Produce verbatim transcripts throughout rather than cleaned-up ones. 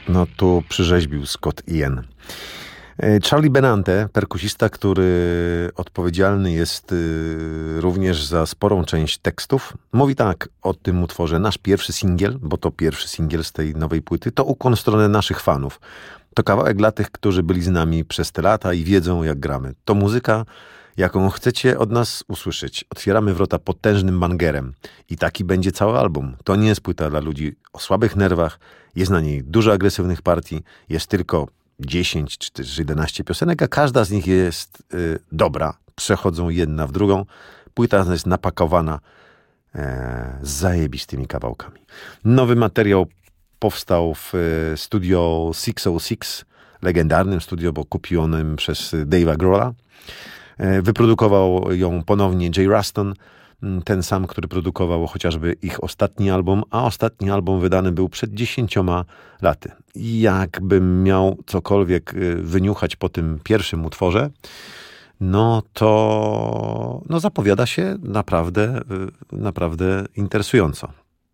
No tu przyrzeźbił Scott Ian. Charlie Benante, perkusista, który odpowiedzialny jest również za sporą część tekstów, mówi tak o tym utworze. Nasz pierwszy singiel, bo to pierwszy singiel z tej nowej płyty, to ukłon w stronę naszych fanów. To kawałek dla tych, którzy byli z nami przez te lata i wiedzą, jak gramy. To muzyka, jaką chcecie od nas usłyszeć. Otwieramy wrota potężnym bangerem. I taki będzie cały album. To nie jest płyta dla ludzi o słabych nerwach. Jest na niej dużo agresywnych partii. Jest tylko dziesięć czy też jedenaście piosenek, a każda z nich jest y, dobra. Przechodzą jedna w drugą. Płyta jest napakowana e, z zajebistymi kawałkami. Nowy materiał powstał w y, studio sześćset sześć, legendarnym studio, bo kupionym przez Dave'a Grohla. E, wyprodukował ją ponownie Jay Ruston, ten sam, który produkował chociażby ich ostatni album, a ostatni album wydany był przed dziesięcioma laty. I jakbym miał cokolwiek wyniuchać po tym pierwszym utworze, no to no zapowiada się naprawdę, naprawdę interesująco.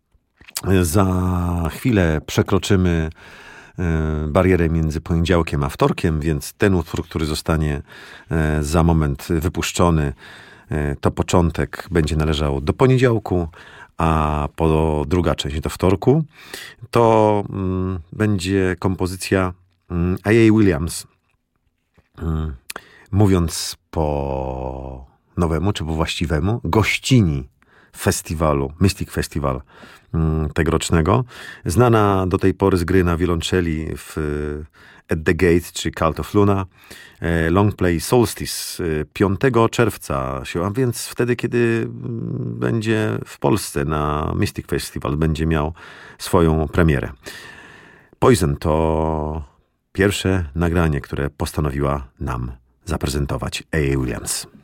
Za chwilę przekroczymy barierę między poniedziałkiem a wtorkiem, więc ten utwór, który zostanie za moment wypuszczony, to początek będzie należał do poniedziałku, a po druga część do wtorku. To mm, będzie kompozycja mm, A A Williams. Mm, mówiąc po nowemu, czy po właściwemu, gościni festiwalu, Mystic Festival mm, tegorocznego. Znana do tej pory z gry na wiolonczeli w At the Gate czy Cult of Luna. Longplay Solstice piątego czerwca, a więc wtedy, kiedy będzie w Polsce na Mystic Festival, będzie miał swoją premierę. Poison to pierwsze nagranie, które postanowiła nam zaprezentować A A Williams.